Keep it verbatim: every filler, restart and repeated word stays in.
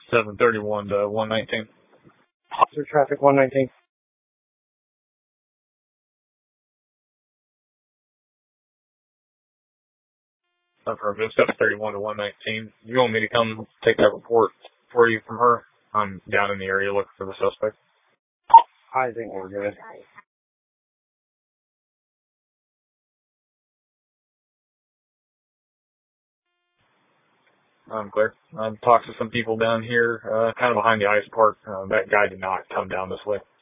seven thirty-one to one nineteen. Officer traffic one nineteen. Affirmative, seven thirty-one to one nineteen. You want me to come take that report for you from her? I'm down in the area looking for the suspect. I think we're good. I'm clear. I've talked to some people down here, uh, kind of behind the ice park. Uh, that guy did not come down this way.